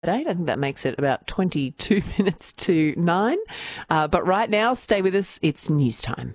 I think that makes it about 22 minutes to 9. But right now, stay with us. It's news time.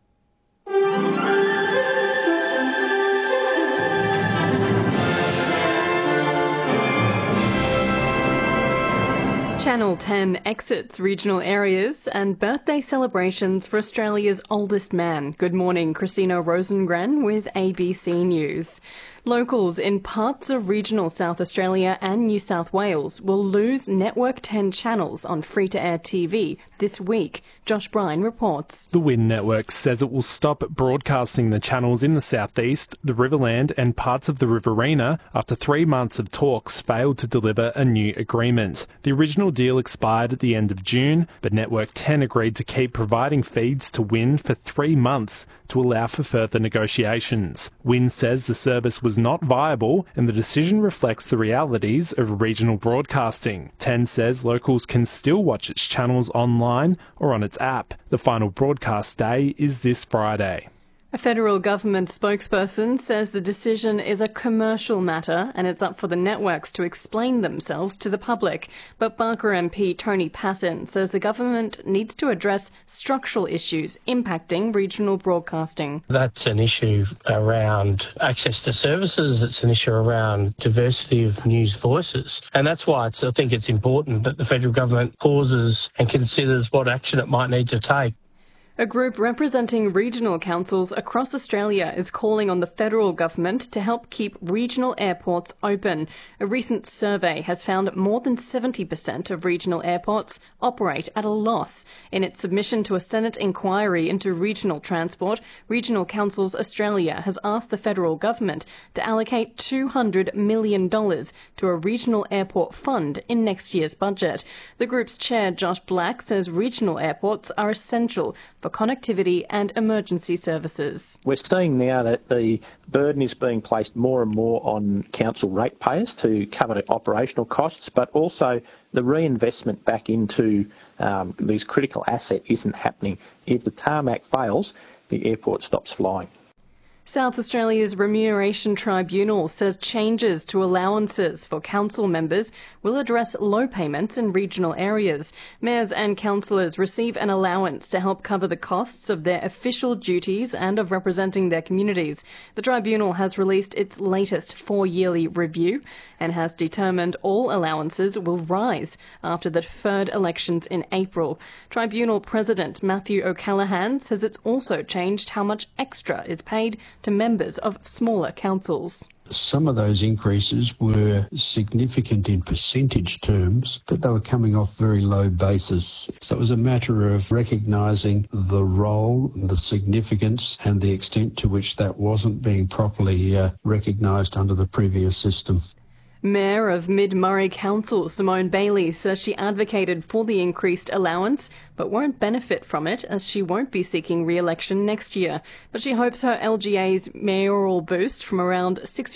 Channel 10 exits regional areas and birthday celebrations for Australia's oldest man. Good morning, Christina Rosengren with ABC News. Locals in parts of regional South Australia and New South Wales will lose Network 10 channels on free-to-air TV this week. Josh Bryan reports. The WIN network says it will stop broadcasting the channels in the southeast, the Riverland and parts of the Riverina after 3 months of talks failed to deliver a new agreement. The original deal expired at the end of June, but Network 10 agreed to keep providing feeds to WIN for 3 months to allow for further negotiations. WIN says the service was not viable and the decision reflects the realities of regional broadcasting. 10 says locals can still watch its channels online or on its app. The final broadcast day is this Friday. A federal government spokesperson says the decision is a commercial matter and it's up for the networks to explain themselves to the public. But Barker MP Tony Passin says the government needs to address structural issues impacting regional broadcasting. That's an issue around access to services. It's an issue around diversity of news voices. And that's why I think it's important that the federal government pauses and considers what action it might need to take. A group representing regional councils across Australia is calling on the federal government to help keep regional airports open. A recent survey has found more than 70% of regional airports operate at a loss. In its submission to a Senate inquiry into regional transport, Regional Councils Australia has asked the federal government to allocate $200 million to a regional airport fund in next year's budget. The group's chair, Josh Black, says regional airports are essential for connectivity and emergency services. We're seeing now that the burden is being placed more and more on council ratepayers to cover the operational costs, but also the reinvestment back into these critical assets isn't happening. If the tarmac fails, the airport stops flying. South Australia's Remuneration Tribunal says changes to allowances for council members will address low payments in regional areas. Mayors and councillors receive an allowance to help cover the costs of their official duties and of representing their communities. The tribunal has released its latest 4-yearly review and has determined all allowances will rise after the deferred elections in April. Tribunal President Matthew O'Callaghan says it's also changed how much extra is paid to members of smaller councils. Some of those increases were significant in percentage terms, but they were coming off very low bases. So it was a matter of recognising the role, the significance and the extent to which that wasn't being properly recognised under the previous system. Mayor of Mid-Murray Council, Simone Bailey, says she advocated for the increased allowance but won't benefit from it as she won't be seeking re-election next year. But she hopes her LGA's mayoral boost from around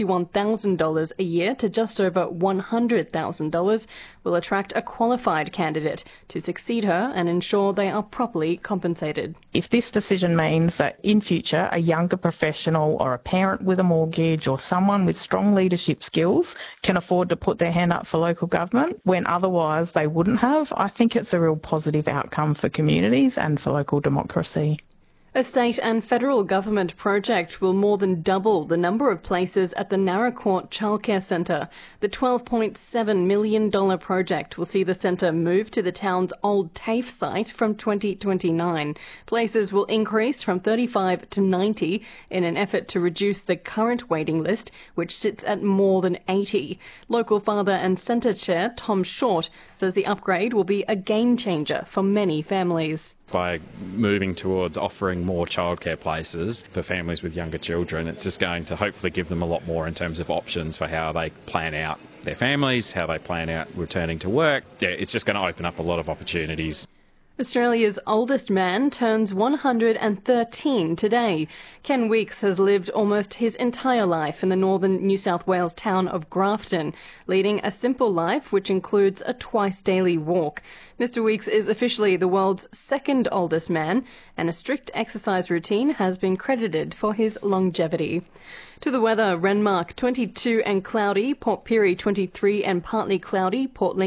$61,000 a year to just over $100,000 will attract a qualified candidate to succeed her and ensure they are properly compensated. If this decision means that in future a younger professional or a parent with a mortgage or someone with strong leadership skills can afford to put their hand up for local government when otherwise they wouldn't have, I think it's a real positive outcome for communities and for local democracy. A state and federal government project will more than double the number of places at the Naracoorte Childcare Centre. The $12.7 million project will see the centre move to the town's old TAFE site from 2029. Places will increase from 35 to 90 in an effort to reduce the current waiting list, which sits at more than 80. Local father and centre chair Tom Short says the upgrade will be a game changer for many families. By moving towards offering more childcare places for families with younger children, it's just going to hopefully give them a lot more in terms of options for how they plan out their families, how they plan out returning to work. Yeah, it's just going to open up a lot of opportunities. Australia's oldest man turns 113 today. Ken Weeks has lived almost his entire life in the northern New South Wales town of Grafton, leading a simple life which includes a twice-daily walk. Mr. Weeks is officially the world's second oldest man, and a strict exercise routine has been credited for his longevity. To the weather, Renmark 22 and cloudy, Port Pirie 23 and partly cloudy, Port Lincoln